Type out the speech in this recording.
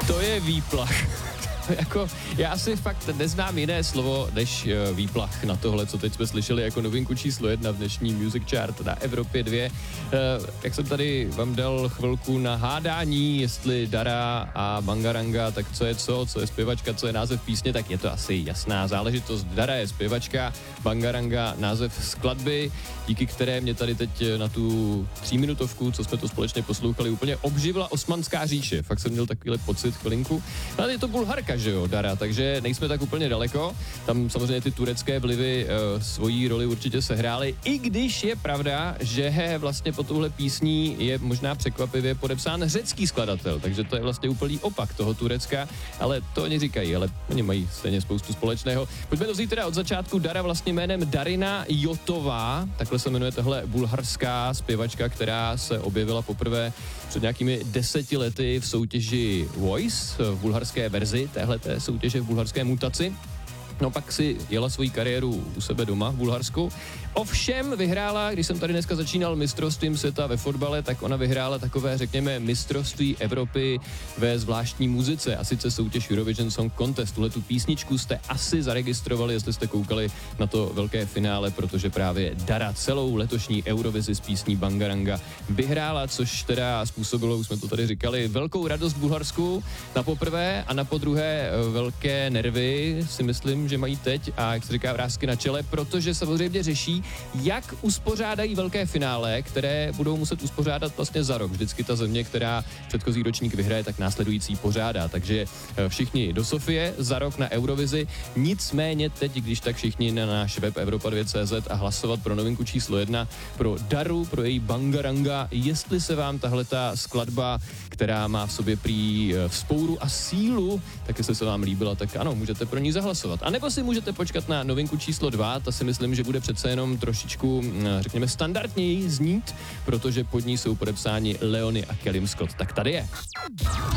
To je výplach. Jako, já si fakt neznám jiné slovo než výplach na tohle, co teď jsme slyšeli jako novinku číslo 1 v dnešní Music Chart na Evropě 2. Jak jsem tady vám dal chvilku na hádání, jestli Dara a Bangaranga, tak co je zpěvačka, co je název písně, tak je to asi jasná záležitost. Dara je zpěvačka, Bangaranga název skladby, díky které mě tady teď na tu 3minutovku, co jsme to společně poslouchali, úplně obživla Osmanská říše. Fakt jsem měl takovýhle pocit chvilinku. Ale je to Bulharka, že jo, Dara, takže nejsme tak úplně daleko. Tam samozřejmě ty turecké vlivy svojí roli určitě sehrály, i když je pravda, že vlastně po touhle písní je možná překvapivě podepsán řecký skladatel, takže to je vlastně úplný opak toho Turecka, ale to oni říkají, ale oni mají stejně spoustu společného. Pojďme to vzít teda od začátku. Dara vlastně jménem Darina Jotová, takhle se jmenuje tahle bulharská zpěvačka, která se objevila poprvé před nějakými 10 lety v soutěži Voice, v bulharské verzi téhleté soutěže, v bulharské mutaci. No pak si jela svoji kariéru u sebe doma v Bulharsku. Ovšem vyhrála, když jsem tady dneska začínal mistrovstvím světa ve fotbale, tak ona vyhrála takové, řekněme, mistrovství Evropy ve zvláštní muzice, a sice soutěž Eurovision Song Contest. Tuhletu písničku jste asi zaregistrovali, jestli jste koukali na to velké finále, protože právě Dara celou letošní Eurovizi s písní Bangaranga vyhrála, což teda způsobilo, už jsme to tady říkali, velkou radost v Bulharsku na poprvé, a na podruhé velké nervy si myslím, že mají teď, a jak se říká, vrásky na čele, protože samozřejmě řeší, jak uspořádají velké finále, které budou muset uspořádat vlastně za rok. Vždycky ta země, která předchozí ročník vyhraje, tak následující pořádá. Takže všichni do Sofie za rok na Eurovizi. Nicméně teď, když tak všichni na náš web Evropa2.cz a hlasovat pro novinku číslo 1, pro Daru, pro její Bangaranga, jestli se vám tahleta skladba, která má v sobě prý vzpouru a sílu, tak jestli se vám líbila, tak ano, můžete pro ní zahlasovat. A nebo si můžete počkat na novinku číslo 2, ta si myslím, že bude přece jenom trošičku, řekněme, standardněji znít, protože pod ní jsou podepsáni Leony a Callum Scott. Tak tady je.